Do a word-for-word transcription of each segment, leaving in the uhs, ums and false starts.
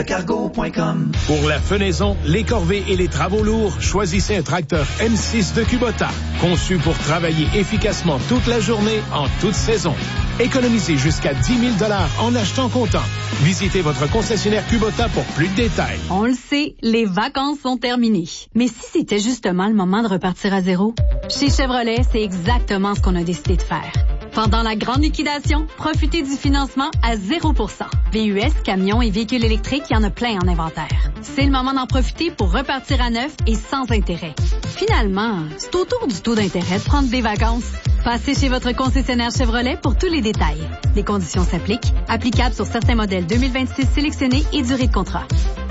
cargo point com. Pour la fenaison, les corvées et les travaux lourds, choisissez un tracteur M six de Kubota, conçu pour travailler efficacement toute la journée, en toute saison. Économisez jusqu'à dix mille dollars en achetant comptant. Visitez votre concessionnaire Kubota pour plus de détails. On le sait, les vacances sont terminées. Mais si c'était justement le moment de repartir à zéro? Chez Chevrolet, c'est exactement ce qu'on a décidé de faire. Pendant la grande liquidation, profitez du financement à zéro pour cent. V U S, camions et véhicules électriques, il y en a plein en inventaire. C'est le moment d'en profiter pour repartir à neuf et sans intérêt. Finalement, c'est autour du taux d'intérêt de prendre des vacances. Passez chez votre concessionnaire Chevrolet pour tous les détails. Les conditions s'appliquent. Applicables sur certains modèles deux mille vingt-six sélectionnés et durée de contrat.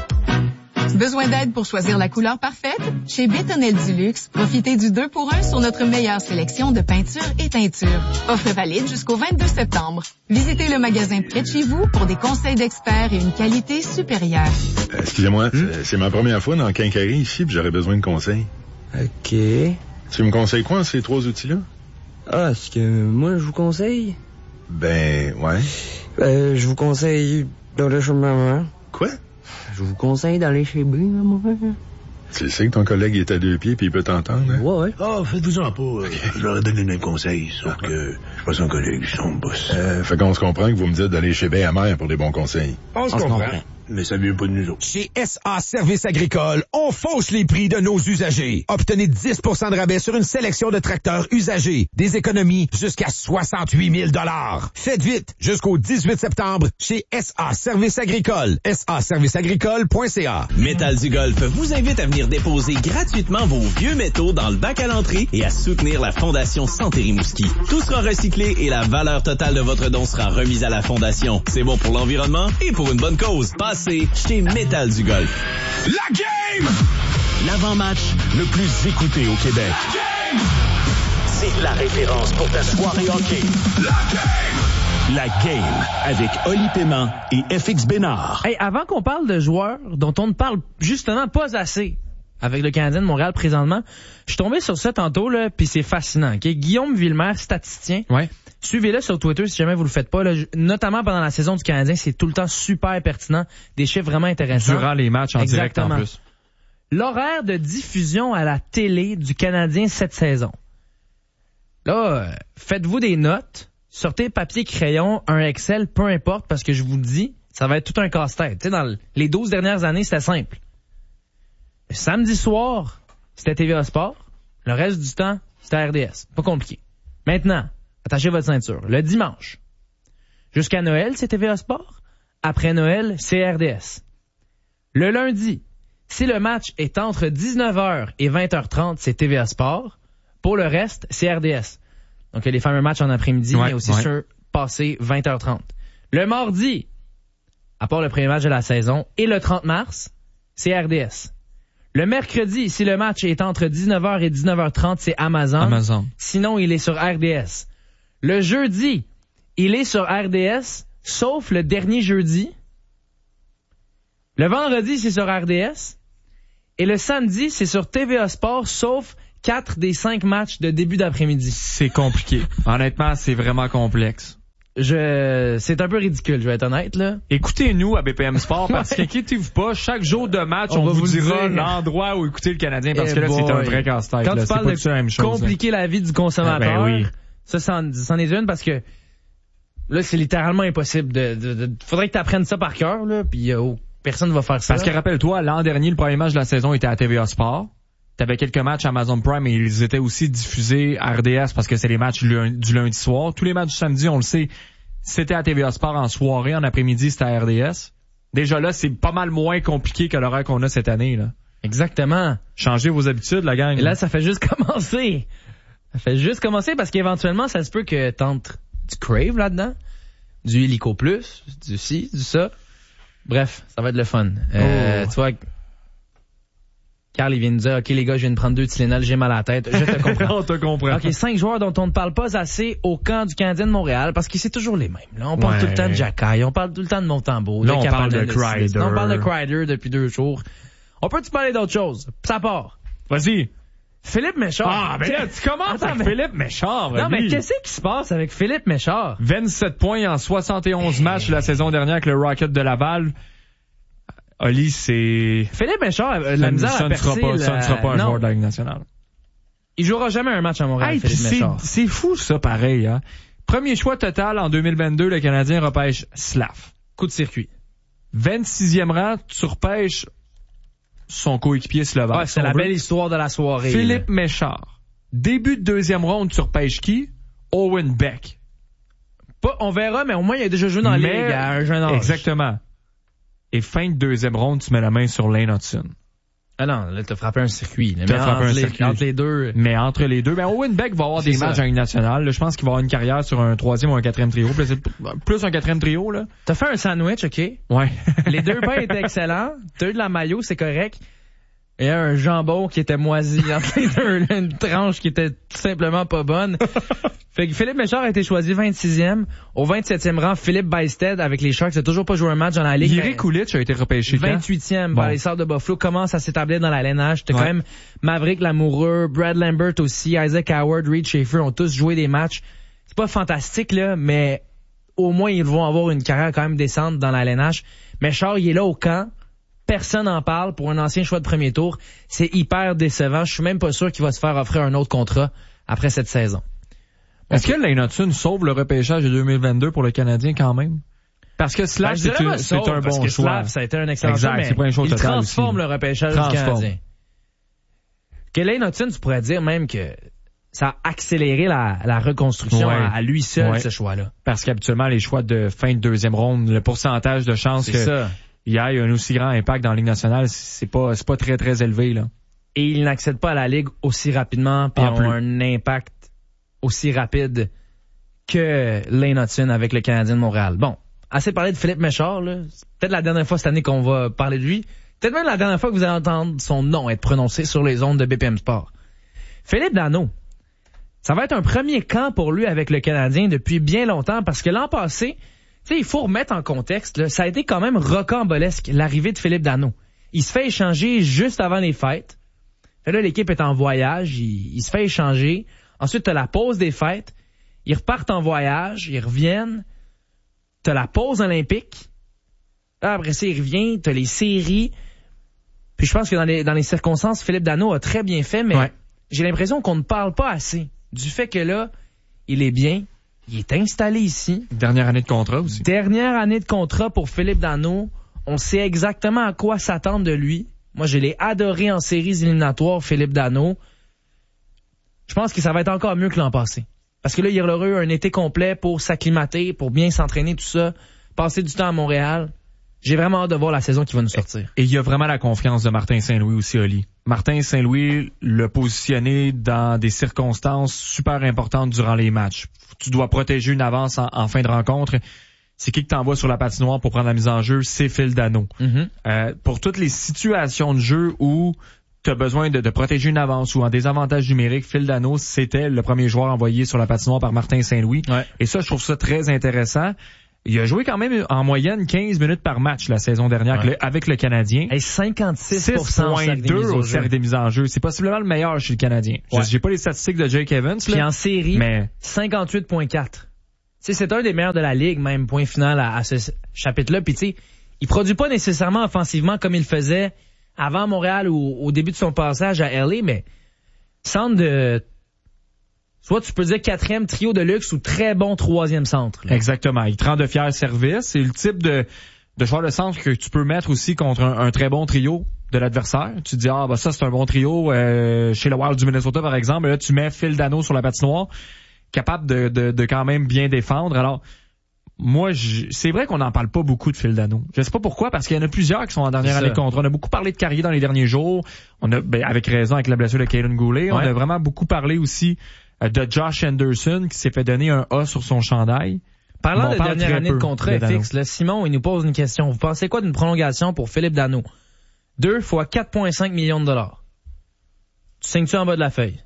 Besoin d'aide pour choisir la couleur parfaite? Chez Bétonnel du Luxe, profitez du deux pour un sur notre meilleure sélection de peintures et teintures. Offre valide jusqu'au vingt-deux septembre. Visitez le magasin près de chez vous pour des conseils d'experts et une qualité supérieure. Euh, excusez-moi, hmm? c'est ma première fois dans le Quincaillerie ici, puis j'aurais besoin de conseils. OK. Tu me conseilles quoi en ces trois outils-là? Ah, est-ce que moi, je vous conseille? Ben, ouais. Euh, je vous conseille d'aller chez maman. Quoi? Je vous conseille d'aller chez B, maman. Tu sais que ton collègue est à deux pieds puis il peut t'entendre, hein? Ouais, ouais. Ah, oh, faites-vous-en pas. Okay. Je leur ai donné le même conseil, sauf ah. que je suis pas son collègue, je suis son boss. Euh, fait qu'on se comprend que vous me dites d'aller chez B à mère pour des bons conseils. On se comprend. comprend. Mais ça vient pas de nous autres. Chez S A Service Agricole, on fausse les prix de nos usagers. Obtenez dix pour cent de rabais sur une sélection de tracteurs usagés. Des économies jusqu'à soixante-huit mille dollars. Faites vite jusqu'au dix-huit septembre chez S A Service Agricole. S A service agricole point c a. Métal du Golf vous invite à venir déposer gratuitement vos vieux métaux dans le bac à l'entrée et à soutenir la Fondation Santé Rimouski. Tout sera recyclé et la valeur totale de votre don sera remise à la Fondation. C'est bon pour l'environnement et pour une bonne cause. Passez chez Métal du Golf. La game! L'avant-match le plus écouté au Québec. La game! C'est la référence pour ta soirée hockey. La game! La game avec Oli Paiement et F X Bénard. Hey, avant qu'on parle de joueurs dont on ne parle justement pas assez avec le Canadien de Montréal présentement, je suis tombé sur ça tantôt, là, puis c'est fascinant. Okay? Guillaume Villemer, statisticien. Ouais. Suivez-le sur Twitter si jamais vous le faites pas. Là, notamment pendant la saison du Canadien, c'est tout le temps super pertinent. Des chiffres vraiment intéressants. Durant les matchs en Exactement. direct en plus. L'horaire de diffusion à la télé du Canadien cette saison. Là, euh, faites-vous des notes. Sortez papier, crayon, un Excel, peu importe, parce que je vous le dis, ça va être tout un casse-tête. Tu sais, dans les douze dernières années, c'était simple. Le samedi soir, c'était T V A Sport. Le reste du temps, c'était R D S. Pas compliqué. Maintenant, attachez votre ceinture. Le dimanche, jusqu'à Noël, c'est T V A Sport. Après Noël, c'est R D S. Le lundi, si le match est entre dix-neuf heures et vingt heures trente, c'est T V A Sport. Pour le reste, c'est R D S. Donc, il y a les fameux matchs en après-midi, ouais, mais aussi ouais. sur passé vingt heures trente. Le mardi, à part le premier match de la saison, et le trente mars, c'est R D S. Le mercredi, si le match est entre dix-neuf heures et dix-neuf heures trente, c'est Amazon. Amazon. Sinon, il est sur R D S. Le jeudi, il est sur R D S, sauf le dernier jeudi. Le vendredi, c'est sur R D S. Et le samedi, c'est sur T V A Sport, sauf quatre des cinq matchs de début d'après-midi. C'est compliqué. Honnêtement, c'est vraiment complexe. Je, c'est un peu ridicule, je vais être honnête, là. Écoutez-nous à B P M Sport, parce qu'inquiétez-vous pas, chaque jour de match, on, on vous, vous dira dire. l'endroit où écouter le Canadien, parce eh que là, boy. c'est un vrai casse-tête. Quand là, tu parles de la même chose, compliquer hein. la vie du consommateur, ah ben oui. ça, c'en, c'en est une, parce que là, c'est littéralement impossible de, de, de faudrait que tu apprennes ça par cœur, là, puis euh, personne va faire ça. Parce que rappelle-toi, l'an dernier, le premier match de la saison était à T V A Sport. T'avais quelques matchs Amazon Prime et ils étaient aussi diffusés à R D S parce que c'est les matchs du lundi soir. Tous les matchs du samedi, on le sait, c'était à T V A Sport en soirée, en après-midi, c'était à R D S. Déjà là, c'est pas mal moins compliqué que l'horaire qu'on a cette année, là. Exactement. Changez vos habitudes, la gang. Et là, ça fait juste commencer. Ça fait juste commencer parce qu'éventuellement, ça se peut que t'entres du Crave là-dedans, du Illico Plus, du ci, du ça. Bref, ça va être le fun. Euh, oh. Tu vois, Carl, il vient de dire, OK, les gars, je viens de prendre deux Tylenol, j'ai mal à la tête. Je te comprends. On te comprend. OK, cinq joueurs dont on ne parle pas assez au camp du Canadien de Montréal, parce que c'est toujours les mêmes. Là, on parle ouais. tout le temps de Jacky, on parle tout le temps de Montembeault. Là, on parle de Kreider. On parle de Kreider depuis deux jours. On peut-tu parler d'autre chose? Ça part. Vas-y. Philippe Méchard. Ah, ben là, tu commences Attends, avec mais... Philippe Méchard. Non, lui. mais qu'est-ce qui se passe avec Philippe Méchard? vingt-sept points en soixante et onze matchs la saison dernière avec le Rocket de Laval. Oli, c'est... Philippe Méchard, euh, la misère ça à ne sera percer, pas, ça ne sera pas un non. joueur de la Ligue nationale. Il jouera jamais un match à Montréal, Hey, Philippe c'est, Méchard. c'est fou, ça, pareil, hein. Premier choix total en deux mille vingt-deux, le Canadien repêche Slav. Coup de circuit. vingt-sixième rang, tu repêches son coéquipier slovaque. Ouais, c'est la belle histoire de la soirée. Philippe là. Méchard. Début de deuxième ronde, tu repêches qui? Owen Beck. Pas, on verra, mais au moins, il a déjà joué dans la Mais, Ligue à un jeune âge. Exactement. Et fin de deuxième ronde, tu mets la main sur Lane Hudson. Ah non, là, t'as frappé un circuit. Là, T'as mais frappé entre un les, circuit. Entre les deux. Mais entre les deux, ben Owen Beck va avoir C'est des ça. matchs en Ligue nationale. Là, je pense qu'il va avoir une carrière sur un troisième ou un quatrième trio. Plus, plus un quatrième trio, là. T'as fait un sandwich, OK? Ouais. Les deux pains étaient excellents. T'as eu de la mayo, c'est correct. Et un jambon qui était moisi entre les deux, là, une tranche qui était tout simplement pas bonne. Fait que Philippe Méchard a été choisi vingt-sixième. Au vingt-septième rang, Philippe Bysted avec les Sharks n'a toujours pas joué un match dans la Ligue. Yuri Kulich a été repêché quand? vingt-huitième Bon. par les Sabres de Buffalo, commence à s'établir dans la L N H. T'as Ouais. quand même Maverick Lamoureux, Brad Lambert aussi, Isaac Howard, Reed Schaefer ont tous joué des matchs. C'est pas fantastique, là, mais au moins ils vont avoir une carrière quand même décente dans la L N H. Méchard, il est là au camp. Personne n'en parle pour un ancien choix de premier tour. C'est hyper décevant. Je suis même pas sûr qu'il va se faire offrir un autre contrat après cette saison. Est-ce que Lane Hudson sauve le repêchage de deux mille vingt-deux pour le Canadien quand même? Parce que Slav, Ben, je c'est, dirais une- pas c'est sauve, un parce bon que choix. Slav, ça a été un excellent Exact, choix, mais c'est pas un choix il total transforme aussi. le repêchage Transforme. du Canadien. Que Lane Hudson, tu pourrais dire même que ça a accéléré la, la reconstruction Ouais. à, à lui seul, Ouais. ce choix-là. Parce qu'habituellement, les choix de fin de deuxième ronde, le pourcentage de chances C'est que ça. il y ait un aussi grand impact dans la Ligue nationale, c'est pas, c'est pas très, très élevé, là. Et ils n'accèdent pas à la Ligue aussi rapidement, puis En ont plus. un impact aussi rapide que Lane Hudson avec le Canadien de Montréal. Bon, assez parlé de Philippe Méchard, là. C'est peut-être la dernière fois cette année qu'on va parler de lui. Peut-être même la dernière fois que vous allez entendre son nom être prononcé sur les ondes de B P M Sport. Philippe Danault. Ça va être un premier camp pour lui avec le Canadien depuis bien longtemps parce que l'an passé, tu sais, il faut remettre en contexte, là, ça a été quand même rocambolesque, l'arrivée de Philippe Danault. Il se fait échanger juste avant les fêtes. Fait là, l'équipe est en voyage, il, il se fait échanger. Ensuite, t'as la pause des fêtes. Ils repartent en voyage, ils reviennent. T'as la pause olympique. Là, après ça, il revient. T'as les séries. Puis je pense que dans les, dans les circonstances, Philippe Danault a très bien fait, mais Ouais. j'ai l'impression qu'on ne parle pas assez du fait que là, il est bien, il est installé ici. Dernière année de contrat aussi. Dernière année de contrat pour Philippe Danault. On sait exactement à quoi s'attendre de lui. Moi, je l'ai adoré en séries éliminatoires, Philippe Danault. Je pense que ça va être encore mieux que l'an passé. Parce que là, il aura eu un été complet pour s'acclimater, pour bien s'entraîner, tout ça, passer du temps à Montréal. J'ai vraiment hâte de voir la saison qui va nous sortir. Et il y a vraiment la confiance de Martin Saint-Louis aussi, Oli. Martin Saint-Louis l'a positionné dans des circonstances super importantes durant les matchs. Tu dois protéger une avance en, en fin de rencontre. C'est qui que t'envoies sur la patinoire pour prendre la mise en jeu? C'est Phil Danault. Mm-hmm. Euh, pour toutes les situations de jeu où tu as besoin de, de protéger une avance ou en désavantage numérique, Phil Danault, c'était le premier joueur envoyé sur la patinoire par Martin Saint-Louis. Ouais. Et ça, je trouve ça très intéressant. Il a joué quand même en moyenne quinze minutes par match la saison dernière Ouais. avec le- avec le Canadien. Et cinquante-six six pour cent virgule deux au cercle des mises en jeu. C'est possiblement le meilleur chez le Canadien. Ouais. Je- J'ai pas les statistiques de Jake Evans, Puis là, en série, mais cinquante-huit virgule quatre. Tu sais, c'est un des meilleurs de la Ligue, même point final à, à ce chapitre-là. Puis tu sais, il produit pas nécessairement offensivement comme il le faisait avant Montréal ou au début de son passage à L A, mais centre de... Soit tu peux dire quatrième trio de luxe ou très bon troisième centre. là. exactement. Il te rend de fiers services. C'est le type de, de joueur de centre que tu peux mettre aussi contre un, un très bon trio de l'adversaire. Tu te dis, ah, bah ça, c'est un bon trio euh, chez le Wild du Minnesota, par exemple. Et là, tu mets Phil Danault sur la patinoire, capable de, de, de quand même bien défendre. Alors, moi, je- c'est vrai qu'on n'en parle pas beaucoup de Phil Danault. Je sais pas pourquoi, parce qu'il y en a plusieurs qui sont en dernière C'est année ça. de contrat. On a beaucoup parlé de Carrier dans les derniers jours. On a, ben, avec raison, avec la blessure de Caden Goulet. On Ouais. a vraiment beaucoup parlé aussi euh, de Josh Anderson, qui s'est fait donner un A sur son chandail. Parlant Mais on de parle dernière très année peu de contrat de Danault. fixe, là, Simon, il nous pose une question. Vous pensez quoi d'une prolongation pour Philippe Danault? Deux fois quatre virgule cinq millions de dollars. Tu signes-tu en bas de la feuille?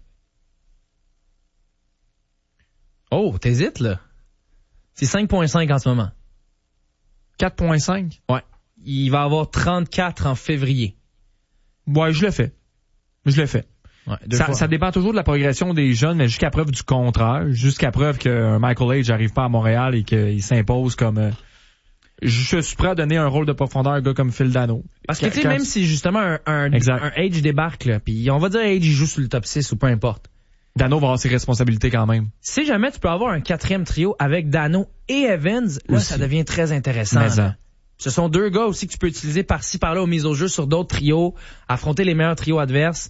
Oh, t'hésites, là. C'est cinq virgule cinq en ce moment. quatre virgule cinq? Ouais. Il va avoir trente-quatre en février. Ouais, je le fais. Je le fais. Ouais, deux Ça, fois. ça dépend toujours de la progression des jeunes, mais jusqu'à preuve du contraire, jusqu'à preuve que Michael Age n'arrive pas à Montréal et qu'il s'impose comme euh, je suis prêt à donner un rôle de profondeur à un gars comme Phil Dano. Parce que tu sais, même si justement un, un, un Age débarque, là, puis on va dire Age il joue sur le top six ou peu importe. Dano va avoir ses responsabilités quand même. Si jamais tu peux avoir un quatrième trio avec Dano et Evans, là, aussi. Ça devient très intéressant. Ce sont deux gars aussi que tu peux utiliser par-ci, par-là aux mises au jeu sur d'autres trios, affronter les meilleurs trios adverses.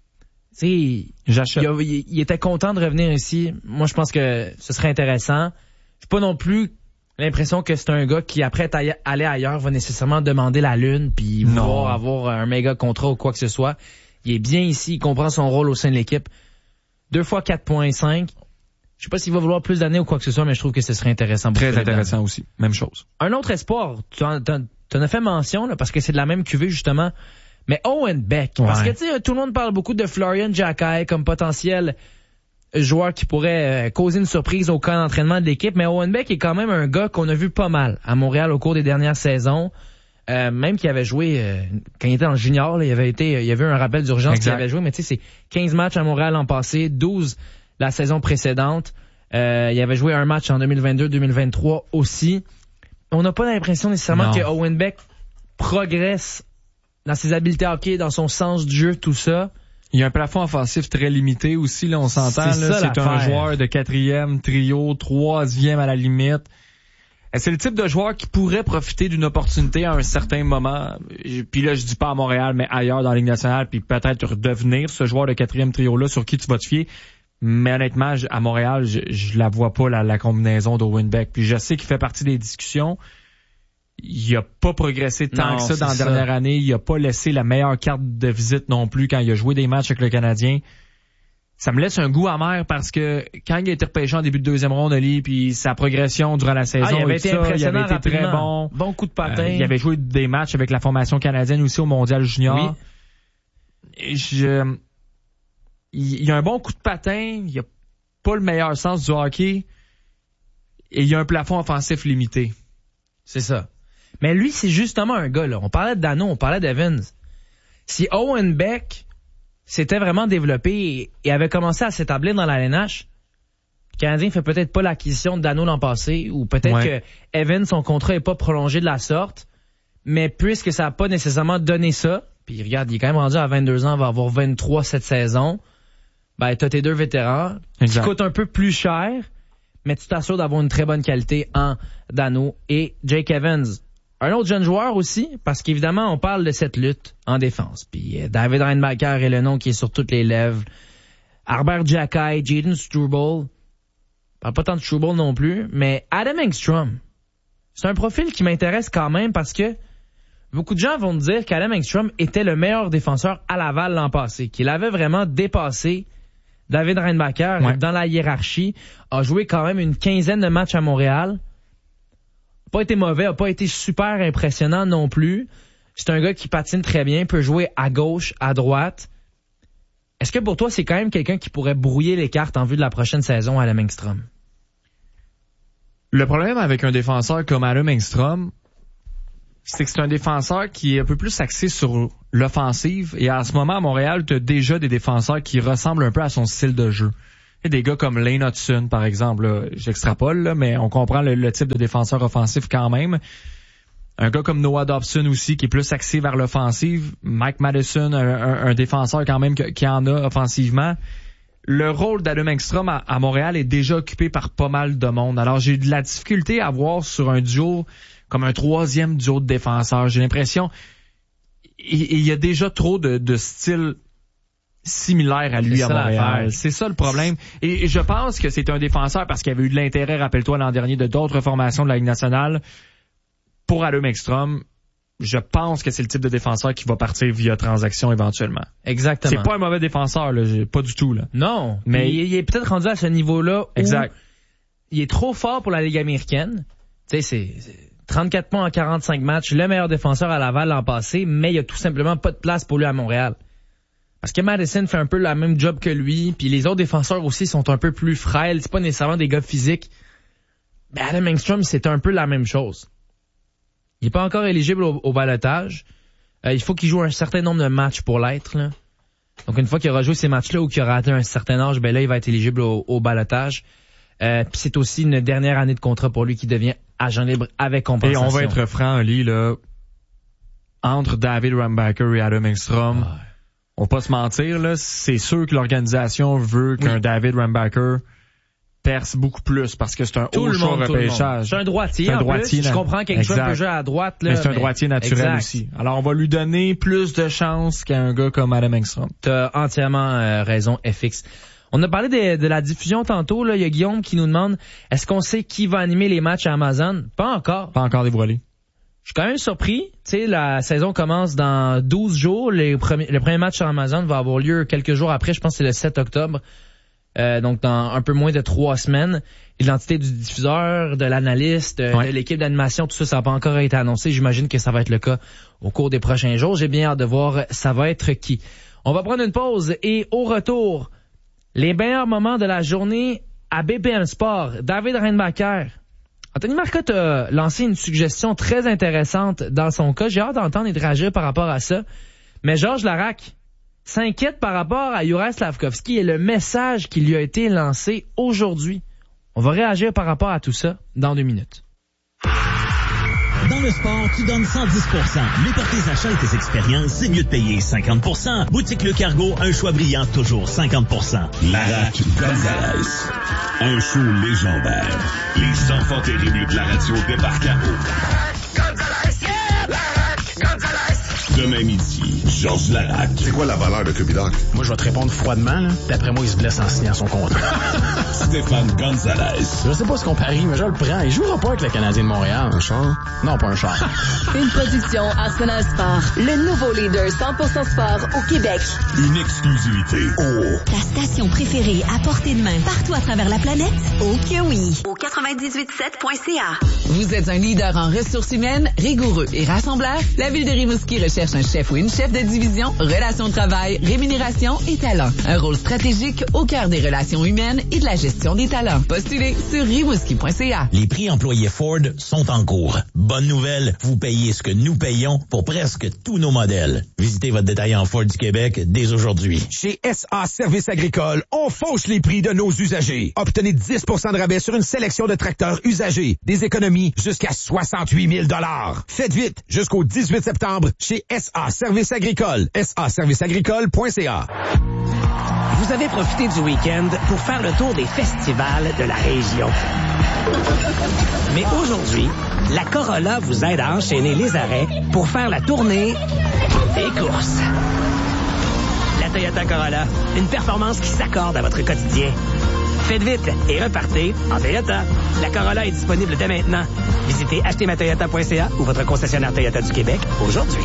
Tu sais, il, il était content de revenir ici. Moi, je pense que ce serait intéressant. J'ai pas non plus l'impression que c'est un gars qui, après aller ailleurs, va nécessairement demander la lune puis vouloir avoir un méga contrat ou quoi que ce soit. Il est bien ici, il comprend son rôle au sein de l'équipe. Deux fois quatre virgule cinq. Je sais pas s'il va vouloir plus d'années ou quoi que ce soit, mais je trouve que ce serait intéressant. Très intéressant aussi. Même chose. Un autre espoir, tu en, t'en, t'en as fait mention, là, parce que c'est de la même cuvée, justement. Mais Owen Beck. Ouais. Parce que, tu sais, tout le monde parle beaucoup de Florian Jackai comme potentiel joueur qui pourrait euh, causer une surprise au camp d'entraînement de l'équipe. Mais Owen Beck est quand même un gars qu'on a vu pas mal à Montréal au cours des dernières saisons. Euh, même qu'il avait joué, euh, quand il était en junior, là, il avait été, il y avait eu un rappel d'urgence qu'il avait joué, mais tu sais, c'est quinze matchs à Montréal l'an passé, douze la saison précédente. Euh, il avait joué un match en deux mille vingt-deux deux mille vingt-trois aussi. On n'a pas l'impression nécessairement non. que Owen Beck progresse dans ses habiletés hockey, dans son sens du jeu, tout ça. Il y a un plafond offensif très limité aussi, là, on s'entend. C'est, là, ça, c'est un joueur de quatrième, trio, troisième à la limite. C'est le type de joueur qui pourrait profiter d'une opportunité à un certain moment. Puis là, je dis pas à Montréal, mais ailleurs dans la Ligue nationale, puis peut-être redevenir ce joueur de quatrième trio-là sur qui tu vas te fier. Mais honnêtement, à Montréal, je, je la vois pas, la, la combinaison d'Owen Beck. Puis je sais qu'il fait partie des discussions. Il a pas progressé tant non, que ça dans la dernière ça. année. Il a pas laissé la meilleure carte de visite non plus quand il a joué des matchs avec le Canadien. Ça me laisse un goût amer parce que quand il a été repêché en début de deuxième ronde, Ali, puis sa progression durant la saison, ah, il avait et été ça, impressionnant, il avait été rapidement. très bon. Bon coup de patin. Euh, il avait joué des matchs avec la formation canadienne aussi au Mondial Junior. Oui. Je, il, il a un bon coup de patin. Il a pas le meilleur sens du hockey. Et il y a un plafond offensif limité. C'est ça. Mais lui, c'est justement un gars, là. On parlait de Dano, on parlait d'Evans. Si Owen Beck s'était vraiment développé et, et avait commencé à s'établir dans la L N H, le Canadien fait peut-être pas l'acquisition de Dano l'an passé, ou peut-être ouais. que Evans, son contrat est pas prolongé de la sorte, mais puisque ça a pas nécessairement donné ça, puis regarde, il est quand même rendu à vingt-deux ans, il va avoir vingt-trois cette saison, ben t'as tes deux vétérans, exact. Qui coûtent un peu plus cher, mais tu t'assures d'avoir une très bonne qualité en Dano et Jake Evans. Un autre jeune joueur aussi, parce qu'évidemment, on parle de cette lutte en défense. Puis euh, David Reinbacher est le nom qui est sur toutes les lèvres. Arber Xhekaj, Jayden Struble. Parle pas tant de Struble non plus, mais Adam Engstrom. C'est un profil qui m'intéresse quand même parce que beaucoup de gens vont me dire qu'Adam Engstrom était le meilleur défenseur à Laval l'an passé, qu'il avait vraiment dépassé David Reinbacher ouais. dans la hiérarchie, a joué quand même une quinzaine de matchs à Montréal. Pas été mauvais, a pas été super impressionnant non plus. C'est un gars qui patine très bien, peut jouer à gauche, à droite. Est-ce que pour toi, c'est quand même quelqu'un qui pourrait brouiller les cartes en vue de la prochaine saison à Adam Engstrom? Le problème avec un défenseur comme Adam Engstrom, c'est que c'est un défenseur qui est un peu plus axé sur l'offensive. Et à ce moment, à Montréal, tu as déjà des défenseurs qui ressemblent un peu à son style de jeu. Il y a des gars comme Lane Hudson, par exemple, là, j'extrapole, là, mais on comprend le, le type de défenseur offensif quand même. Un gars comme Noah Dobson aussi, qui est plus axé vers l'offensive. Mike Madison, un, un, un défenseur quand même qui en a offensivement. Le rôle d'Adam Engstrom à, à Montréal est déjà occupé par pas mal de monde. Alors j'ai de la difficulté à voir sur un duo comme un troisième duo de défenseurs. J'ai l'impression il, il y a déjà trop de, de styles similaire à lui c'est à Montréal. C'est ça le problème. Et, et je pense que c'est un défenseur parce qu'il y avait eu de l'intérêt, rappelle-toi, l'an dernier, de d'autres formations de la Ligue nationale. Pour Adam Engstrom, je pense que c'est le type de défenseur qui va partir via transaction éventuellement. Exactement. C'est pas un mauvais défenseur, là, pas du tout. Là. Non, mais il, il est peut-être rendu à ce niveau-là où exact. Il est trop fort pour la Ligue américaine. Tu sais, c'est, c'est trente-quatre points en quarante-cinq matchs, le meilleur défenseur à Laval l'an passé, mais il y a tout simplement pas de place pour lui à Montréal. Parce que Madison fait un peu le même job que lui, puis les autres défenseurs aussi sont un peu plus frêles, c'est pas nécessairement des gars physiques. Mais Adam Engstrom, c'est un peu la même chose. Il est pas encore éligible au, au ballottage. Euh, il faut qu'il joue un certain nombre de matchs pour l'être, là. Donc une fois qu'il aura joué ces matchs-là ou qu'il aura atteint un certain âge, ben là, il va être éligible au, au ballottage. Euh, puis c'est aussi une dernière année de contrat pour lui qui devient agent libre avec compensation. Et on va être franc, Ali, là, entre David Rambacker et Adam Engstrom, ah. on va pas se mentir, là, c'est sûr que l'organisation veut qu'un oui. David Rambacker perce beaucoup plus parce que c'est un tout haut choix repêchage. C'est un droitier. C'est un en droitier. Plus. Je comprends qu'Engstrom peut jouer à droite. Là, mais c'est un mais... droitier naturel exact. Aussi. Alors, on va lui donner plus de chance qu'à un gars comme Adam Engstrom. T'as entièrement euh, raison, F X. On a parlé de, de la diffusion tantôt. Là, il y a Guillaume qui nous demande est-ce qu'on sait qui va animer les matchs à Amazon? Pas encore. Pas encore dévoilé. Je suis quand même surpris. Tu sais, la saison commence dans douze jours. Les premiers, le premier match sur Amazon va avoir lieu quelques jours après. Je pense que c'est le sept octobre. Euh, donc dans un peu moins de trois semaines. L'identité du diffuseur, de l'analyste, ouais. de l'équipe d'animation, tout ça, ça n'a pas encore été annoncé. J'imagine que ça va être le cas au cours des prochains jours. J'ai bien hâte de voir ça va être qui. On va prendre une pause et au retour, les meilleurs moments de la journée à B P M Sport. David Reinbacher. Anthony Marcotte a lancé une suggestion très intéressante dans son cas. J'ai hâte d'entendre et de réagir par rapport à ça. Mais Georges Laraque s'inquiète par rapport à Juraj Slafkovský et le message qui lui a été lancé aujourd'hui. On va réagir par rapport à tout ça dans deux minutes. Dans le sport, tu donnes cent dix pour cent. Mais pour tes achats et tes expériences, c'est mieux de payer cinquante pour cent. Boutique Le Cargo, un choix brillant, toujours cinquante pour cent. Laraque Gonzalez. Un show légendaire. Les enfants terribles de la radio débarquent à eau. Gonzalez, yeah! Laraque Gonzalez. Demain midi, Georges Laraque. C'est quoi la valeur de Cubidoc? Moi, je vais te répondre froidement, là. D'après moi, il se blesse en signant son contrat. Stéphane Gonzalez. Je sais pas ce qu'on parie, mais je le prends. Il jouera pas avec le Canadien de Montréal. Un char? Non, pas un char. Une production Arsenal Sport. Le nouveau leader cent pour cent sport au Québec. Une exclusivité. Oh. Ta station préférée à portée de main partout à travers la planète? Oh que oui. Au quatre-vingt-dix-huit sept point c a. Vous êtes un leader en ressources humaines, rigoureux et rassembleur? La Ville de Rimouski recherche un chef ou une chef de division, relations de travail, rémunération et talent. Un rôle stratégique au cœur des relations humaines et de la gestion des talents. Postulez sur rimouski point c a. Les prix employés Ford sont en cours. Bonne nouvelle, vous payez ce que nous payons pour presque tous nos modèles. Visitez votre détaillant Ford du Québec dès aujourd'hui. Chez S A Services Agricoles, on fauche les prix de nos usagers. Obtenez dix pour cent de rabais sur une sélection de tracteurs usagés. Des économies jusqu'à soixante-huit mille dollars. Faites vite jusqu'au dix-huit septembre chez S A Services Agricoles. S A services agricoles point c a. Vous avez profité du week-end pour faire le tour des festivals de la région. Mais aujourd'hui, la Corolla vous aide à enchaîner les arrêts pour faire la tournée des courses. La Toyota Corolla, une performance qui s'accorde à votre quotidien. Faites vite et repartez en Toyota. La Corolla est disponible dès maintenant. Visitez acheter ma toyota point c a ou votre concessionnaire Toyota du Québec aujourd'hui.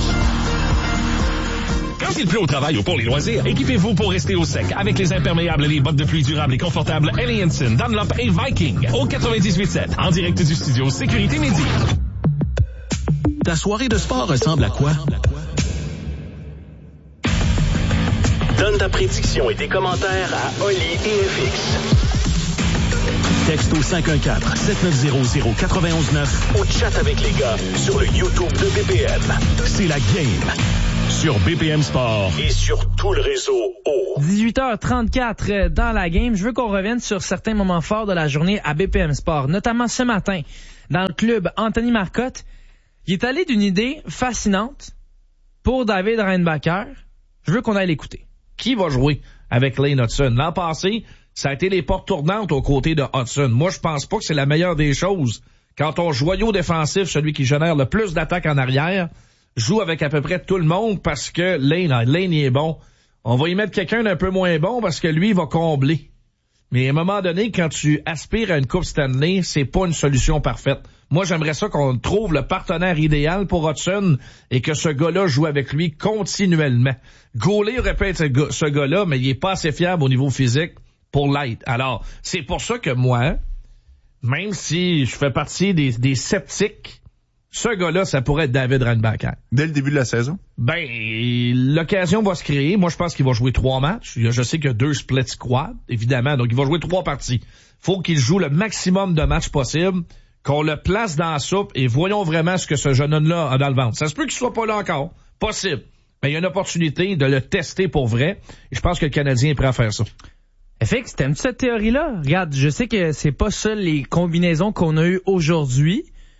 Quand il pleut au travail ou pour les loisirs, équipez-vous pour rester au sec avec les imperméables et les bottes de pluie durables et confortables Helly Hansen, Dunlop et Viking au quatre-vingt-dix-huit sept en direct du studio Sécurité Midi. Ta soirée de sport ressemble à quoi? Donne ta prédiction et tes commentaires à Oli et F X. Texte au cinq un quatre, sept neuf zéro, zéro quatre un neuf. Ou chat avec les gars sur le YouTube de B P M. C'est la game sur B P M Sport. Et sur tout le réseau O. dix-huit heures trente-quatre dans la game. Je veux qu'on revienne sur certains moments forts de la journée à B P M Sport. Notamment ce matin, dans le club Anthony Marcotte. Il est allé d'une idée fascinante pour David Reinbacher. Je veux qu'on aille l'écouter. Qui va jouer avec Lane Hudson? L'an passé, ça a été les portes tournantes aux côtés de Hudson. Moi, je pense pas que c'est la meilleure des choses quand ton joyau défensif, celui qui génère le plus d'attaques en arrière, joue avec à peu près tout le monde parce que Lane, Lane il est bon. On va y mettre quelqu'un d'un peu moins bon parce que lui, il va combler. Mais à un moment donné, quand tu aspires à une Coupe Stanley, c'est pas une solution parfaite. Moi, j'aimerais ça qu'on trouve le partenaire idéal pour Hudson et que ce gars-là joue avec lui continuellement. Gaulet aurait pu être ce, ce gars-là, mais il est pas assez fiable au niveau physique pour l'être. Alors, c'est pour ça que moi, même si je fais partie des, des sceptiques, ce gars-là, ça pourrait être David Reinbacher. Dès le début de la saison? Ben, l'occasion va se créer. Moi, je pense qu'il va jouer trois matchs. Je sais qu'il y a deux split squads, évidemment. Donc, il va jouer trois parties. Faut qu'il joue le maximum de matchs possible, qu'on le place dans la soupe et voyons vraiment ce que ce jeune homme-là a dans le ventre. Ça se peut qu'il soit pas là encore. Possible. Mais il y a une opportunité de le tester pour vrai. Et je pense que le Canadien est prêt à faire ça. F X, t'aimes-tu cette théorie-là? Regarde, je sais que c'est pas ça les combinaisons qu'on a eues aujourd'hui.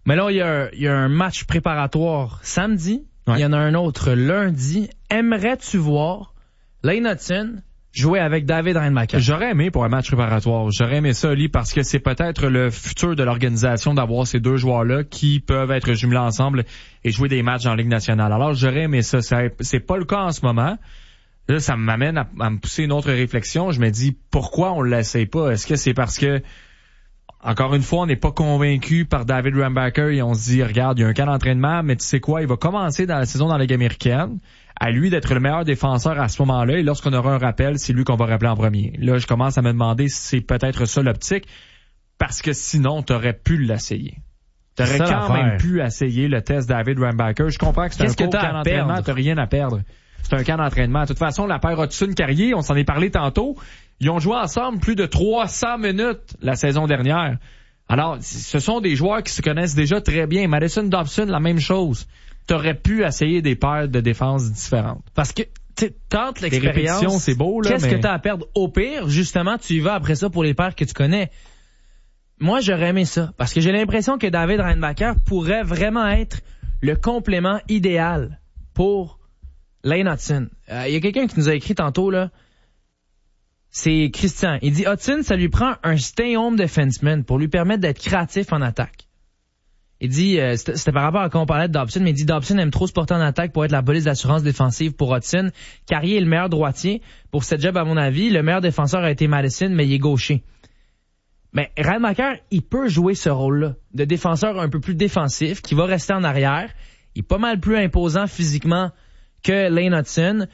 Mais là, il y a, il y a un match préparatoire samedi. Ouais. Il y en a un autre lundi. Aimerais-tu voir Lane Hutson jouer avec David Reinbacher? J'aurais aimé pour un match préparatoire. J'aurais aimé ça, Oli, parce que c'est peut-être le futur de l'organisation d'avoir ces deux joueurs-là qui peuvent être jumelés ensemble et jouer des matchs en Ligue nationale. Alors, j'aurais aimé ça. C'est, c'est pas le cas en ce moment. Là, ça m'amène à, à me pousser une autre réflexion. Je me dis, pourquoi on l'essaye pas? Est-ce que c'est parce que encore une fois, on n'est pas convaincu par David Reinbacher et on se dit, regarde, il y a un camp d'entraînement, mais tu sais quoi, il va commencer dans la saison dans la Ligue américaine. À lui d'être le meilleur défenseur à ce moment-là, et lorsqu'on aura un rappel, c'est lui qu'on va rappeler en premier. Là, je commence à me demander si c'est peut-être ça l'optique, parce que sinon, t'aurais pu l'essayer. T'aurais quand l'affaire. même pu essayer le test David Reinbacher. Je comprends que c'est Qu'est-ce un court camp d'entraînement, t'as rien à perdre. C'est un camp d'entraînement. De toute façon, la paire Hutson-Carrier, on s'en est parlé tantôt, ils ont joué ensemble plus de trois cents minutes la saison dernière. Alors, ce sont des joueurs qui se connaissent déjà très bien. Madison Dobson, la même chose. T'aurais pu essayer des paires de défense différentes. Parce que, tu tentes l'expérience. C'est beau, là. Qu'est-ce mais... que t'as à perdre? Au pire, justement, tu y vas après ça pour les paires que tu connais. Moi, j'aurais aimé ça. Parce que j'ai l'impression que David Reinbacher pourrait vraiment être le complément idéal pour Lane Hutson. Il euh, y a quelqu'un qui nous a écrit tantôt, là. C'est Christian. Il dit, Hutson, ça lui prend un stay-home defenseman pour lui permettre d'être créatif en attaque. Il dit, euh, c'était, c'était par rapport à quand on parlait de Dobson, mais il dit, Dobson aime trop se porter en attaque pour être la police d'assurance défensive pour Hutson. Carrier est le meilleur droitier. Pour cette job, à mon avis, le meilleur défenseur a été Madison, mais il est gaucher. Mais Reinbacher, il peut jouer ce rôle-là, de défenseur un peu plus défensif, qui va rester en arrière. Il est pas mal plus imposant physiquement que Lane Hutson.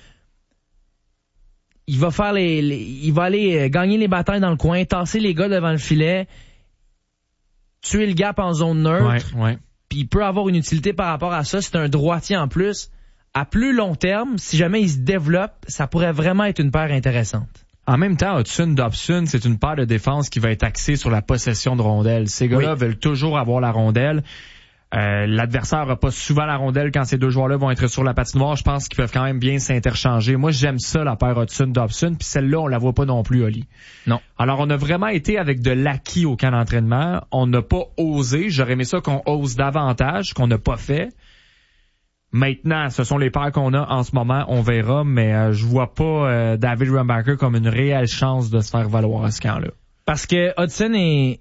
Il va faire les, les, il va aller gagner les batailles dans le coin, tasser les gars devant le filet, tuer le gap en zone neutre. Ouais, ouais. Puis il peut avoir une utilité par rapport à ça. C'est un droitier en plus. À plus long terme, si jamais il se développe, ça pourrait vraiment être une paire intéressante. En même temps, Hutson-Dobson, c'est une paire de défense qui va être axée sur la possession de rondelles. Ces gars-là oui. veulent toujours avoir la rondelle. Euh, l'adversaire n'a pas souvent la rondelle quand ces deux joueurs-là vont être sur la patinoire. Je pense qu'ils peuvent quand même bien s'interchanger. Moi, j'aime ça, la paire Hutson-Dobson, puis celle-là, on la voit pas non plus, Oli. Non. Alors, on a vraiment été avec de l'acquis au camp d'entraînement. On n'a pas osé. J'aurais aimé ça qu'on ose davantage, qu'on n'a pas fait. Maintenant, ce sont les paires qu'on a en ce moment. On verra, mais euh, je vois pas euh, David Reinbacher comme une réelle chance de se faire valoir à ce camp-là. Parce que Hutson est...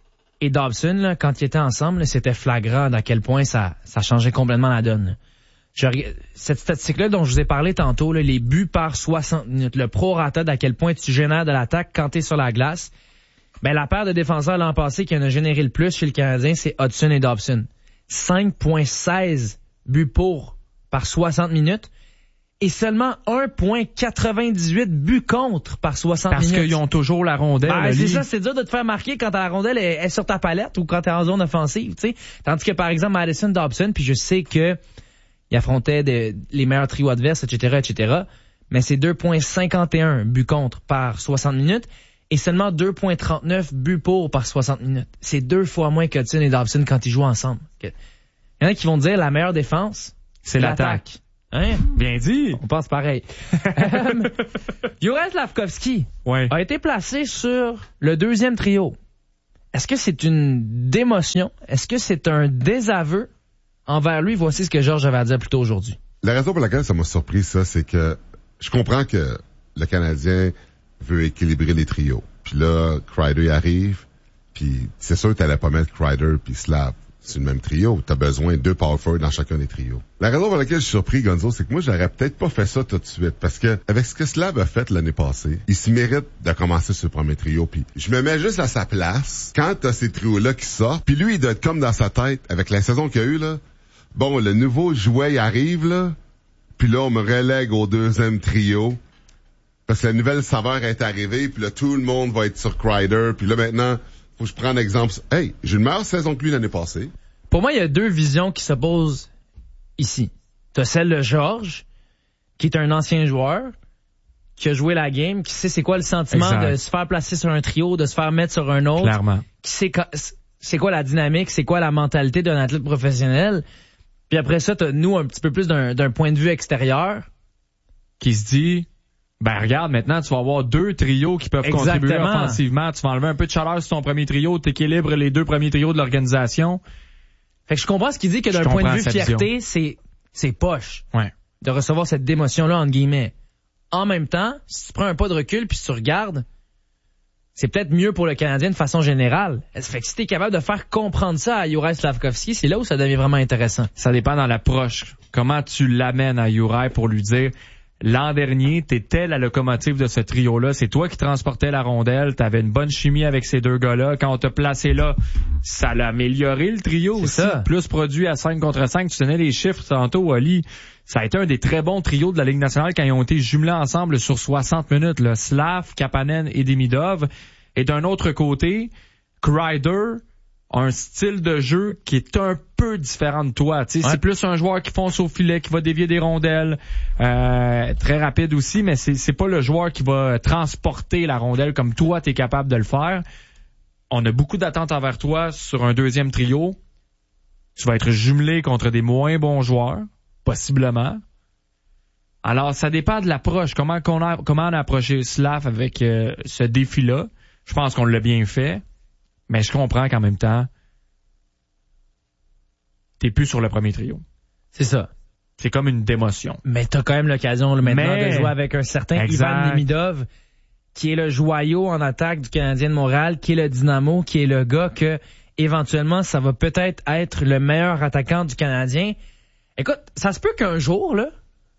Et Dobson, là, quand ils étaient ensemble, là, c'était flagrant d'à quel point ça, ça changeait complètement la donne. Je, cette statistique-là dont je vous ai parlé tantôt, là, les buts par soixante minutes, le prorata d'à quel point tu génères de l'attaque quand t'es sur la glace, ben la paire de défenseurs l'an passé qui en a généré le plus chez le Canadien, c'est Hutson et Dobson. cinq virgule seize buts pour par soixante minutes. Et seulement un virgule quatre-vingt-dix-huit buts contre par soixante Parce minutes. Parce qu'ils ont toujours la rondelle. Ben, c'est ça, c'est dur de te faire marquer quand la rondelle est, est sur ta palette ou quand t'es en zone offensive, tu sais. Tandis que, par exemple, Madison Dobson, puis je sais que il affrontait de, les meilleurs trios adverses, et cetera, et cetera, mais c'est deux virgule cinquante et un buts contre par soixante minutes et seulement deux virgule trente-neuf buts pour par soixante minutes. C'est deux fois moins que Hutson et Dobson quand ils jouent ensemble. Il y en a qui vont dire la meilleure défense, c'est l'attaque. l'attaque. Hein? Bien dit. On pense pareil. um, Juraj Slavkovski ouais. a été placé sur le deuxième trio. Est-ce que c'est une démotion? Est-ce que c'est un désaveu envers lui? Voici ce que Georges avait à dire plus tôt aujourd'hui. La raison pour laquelle ça m'a surpris, ça, c'est que je comprends que le Canadien veut équilibrer les trios. Puis là, Kreider arrive, puis c'est sûr que t'allais pas mettre Kreider puis Slav. C'est le même trio. T'as besoin de deux power forward dans chacun des trios. La raison pour laquelle je suis surpris, Gonzo, c'est que moi, j'aurais peut-être pas fait ça tout de suite. Parce que, avec ce que Slav a fait l'année passée, il se mérite de commencer sur le premier trio. Puis, je me mets juste à sa place quand t'as ces trios-là qui sortent. Puis lui, il doit être comme dans sa tête, avec la saison qu'il y a eu, là. Bon, le nouveau jouet, il arrive, là. Puis là, on me relègue au deuxième trio. Parce que la nouvelle saveur est arrivée. Puis là, tout le monde va être sur Kreider. Puis là, maintenant, faut que je prenne exemple. Hey, j'ai une meilleure saison que lui l'année passée. Pour moi, il y a deux visions qui s'opposent ici. T'as celle de Georges, qui est un ancien joueur, qui a joué la game, qui sait c'est quoi le sentiment exact. De se faire placer sur un trio, de se faire mettre sur un autre. Clairement. Qui sait c'est quoi la dynamique, c'est quoi la mentalité d'un athlète professionnel. Puis après ça, t'as nous un petit peu plus d'un, d'un point de vue extérieur. Qui se dit... Ben regarde, maintenant, tu vas avoir deux trios qui peuvent Exactement. Contribuer offensivement. Tu vas enlever un peu de chaleur sur ton premier trio, t'équilibres les deux premiers trios de l'organisation. Fait que je comprends ce qu'il dit que d'un point de vue fierté, c'est, c'est poche. Ouais. De recevoir cette démotion-là, entre guillemets. En même temps, si tu prends un pas de recul puis si tu regardes, c'est peut-être mieux pour le Canadien de façon générale. Fait que si t'es capable de faire comprendre ça à Juraj Slafkovský, c'est là où ça devient vraiment intéressant. Ça dépend dans l'approche. Comment tu l'amènes à Juraj pour lui dire, l'an dernier, t'étais la locomotive de ce trio-là. C'est toi qui transportais la rondelle. T'avais une bonne chimie avec ces deux gars-là. Quand on t'a placé là, ça l'a amélioré le trio c'est aussi. Ça. Plus produit à cinq contre cinq. Tu tenais les chiffres tantôt, Oli. Ça a été un des très bons trios de la Ligue nationale quand ils ont été jumelés ensemble sur soixante minutes. Là. Slav, Kapanen et Demidov. Et d'un autre côté, Kreider a un style de jeu qui est un peu différent de toi. Tu sais, ouais. C'est plus un joueur qui fonce au filet, qui va dévier des rondelles. Euh, très rapide aussi, mais c'est, c'est pas le joueur qui va transporter la rondelle comme toi, t'es capable de le faire. On a beaucoup d'attentes envers toi sur un deuxième trio. Tu vas être jumelé contre des moins bons joueurs. Possiblement. Alors, ça dépend de l'approche. Comment, qu'on a, comment on a approché Slav avec euh, ce défi-là. Je pense qu'on l'a bien fait. Mais je comprends qu'en même temps, t'es plus sur le premier trio. C'est ça. C'est comme une démotion. Mais t'as quand même l'occasion là, maintenant Mais... de jouer avec un certain exact. Ivan Demidov, qui est le joyau en attaque du Canadien de Montréal, qui est le dynamo, qui est le gars que, éventuellement, ça va peut-être être le meilleur attaquant du Canadien. Écoute, ça se peut qu'un jour, là,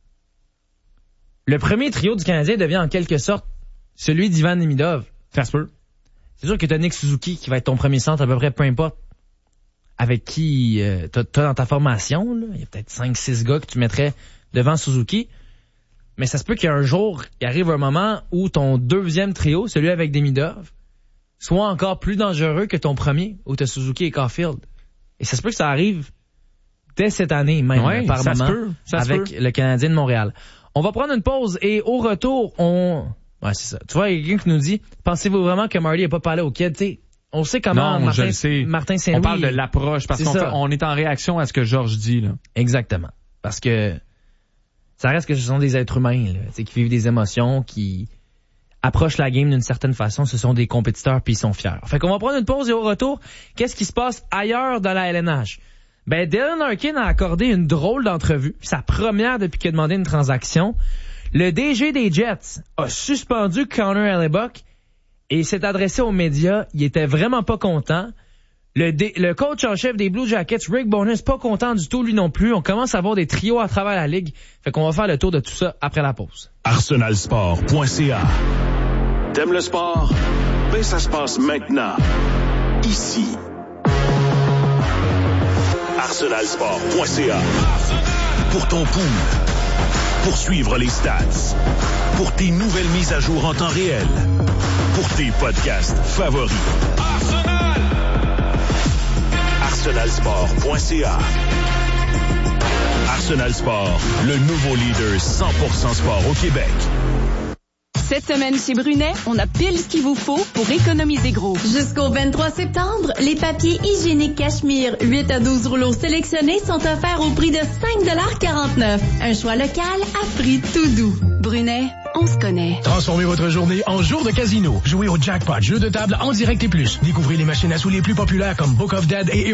le premier trio du Canadien devient en quelque sorte celui d'Ivan Demidov. Ça se peut. C'est sûr que t'as Nick Suzuki qui va être ton premier centre à peu près, peu importe avec qui euh, t'as, t'as dans ta formation. Là. Il y a peut-être cinq six gars que tu mettrais devant Suzuki. Mais ça se peut qu'un jour, il arrive un moment où ton deuxième trio, celui avec Demidov, soit encore plus dangereux que ton premier, où t'as Suzuki et Caulfield. Et ça se peut que ça arrive dès cette année même, ouais, par ça moment, se peut, ça avec se peut. le Canadien de Montréal. On va prendre une pause et au retour, on... Ouais, c'est ça. Tu vois, il y a quelqu'un qui nous dit, pensez-vous vraiment que Marty n'a pas parlé au kid? Tu sais, on sait comment non, Martin, je le sais. Martin Saint-Louis... On parle de l'approche, parce qu'on fait, on est en réaction à ce que Georges dit, là. Exactement. Parce que ça reste que ce sont des êtres humains, là, tu sais, qui vivent des émotions, qui approchent la game d'une certaine façon. Ce sont des compétiteurs, puis ils sont fiers. Fait qu'on va prendre une pause et au retour, qu'est-ce qui se passe ailleurs dans la L N H? Ben, Dylan Arkin a accordé une drôle d'entrevue, sa première depuis qu'il a demandé une transaction. Le D G des Jets a suspendu Connor Hellebuyck et s'est adressé aux médias. Il était vraiment pas content. Le, D- le coach en chef des Blue Jackets, Rick Bowness, pas content du tout, lui non plus. On commence à avoir des trios à travers la ligue. Fait qu'on va faire le tour de tout ça après la pause. arsenal sport point c a. T'aimes le sport? Ben, ça se passe maintenant. Ici. arsenal sport point c a. Pour ton pool. Pour suivre les stats. Pour tes nouvelles mises à jour en temps réel. Pour tes podcasts favoris. Arsenal! arsenal sport point c a. Arsenal Sport, le nouveau leader cent pour cent sport au Québec. Cette semaine chez Brunet, on a pile ce qu'il vous faut pour économiser gros. Jusqu'au vingt-trois septembre, les papiers hygiéniques Cachemire huit à douze rouleaux sélectionnés sont offerts au prix de cinq dollars quarante-neuf. Un choix local à prix tout doux. Brunet, on se connaît. Transformez votre journée en jour de casino. Jouez au jackpot, jeu de table en direct et plus. Découvrez les machines à sous les plus populaires comme Book of Dead et